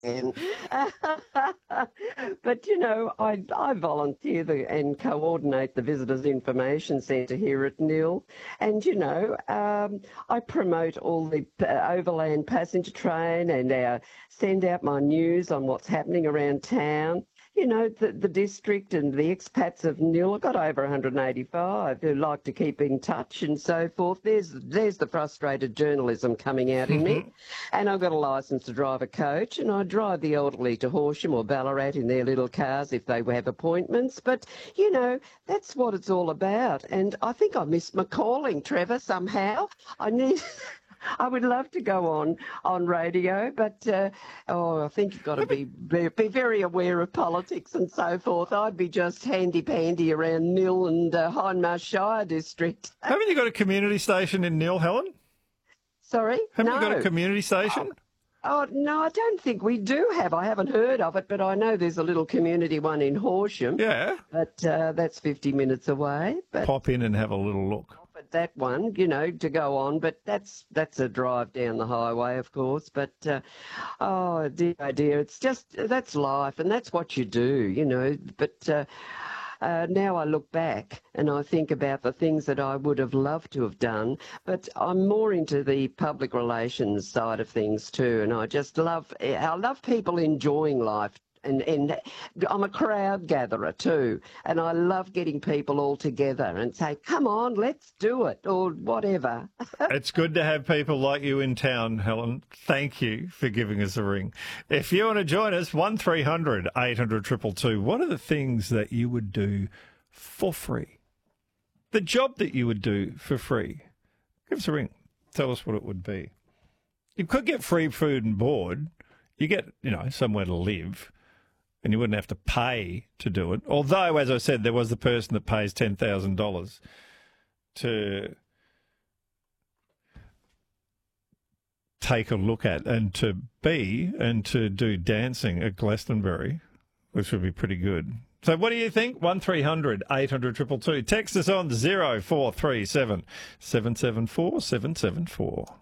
And but I volunteer and coordinate the Visitors Information Centre here at NIL, and I promote all the overland passenger train and send out my news on what's happening around town. The district and the expats of NIL. I've got over 185 who like to keep in touch and so forth. There's the frustrated journalism coming out in me. And I've got a licence to drive a coach, and I drive the elderly to Horsham or Ballarat in their little cars if they have appointments. But, that's what it's all about. And I think I missed my calling, Trevor, somehow. I would love to go on radio, but I think you've got to be very aware of politics and so forth. I'd be just handy-pandy around Nil and Hindmarsh Shire district. Haven't you got a community station in Nil, Helen? Sorry? Haven't No. you got a community station? Oh, no, I don't think we do have. I haven't heard of it, but I know there's a little community one in Horsham. Yeah. But that's 50 minutes away. But Pop in and have a little look. at that one, to go on, but that's a drive down the highway, of course. But oh dear, it's just that's life, and that's what you do, But now I look back and I think about the things that I would have loved to have done, but I'm more into the public relations side of things too, and I love people enjoying life. And I'm a crowd gatherer too, and I love getting people all together and say, come on, let's do it, or whatever. It's good to have people like you in town, Helen. Thank you for giving us a ring. If you want to join us, 1300 800 222. What are the things that you would do for free? The job that you would do for free. Give us a ring. Tell us what it would be. You could get free food and board. You get, somewhere to live. And you wouldn't have to pay to do it. Although, as I said, there was the person that pays $10,000 to take a look at and to do dancing at Glastonbury, which would be pretty good. So what do you think? 1300 800 222. Text us on 0437 774 774.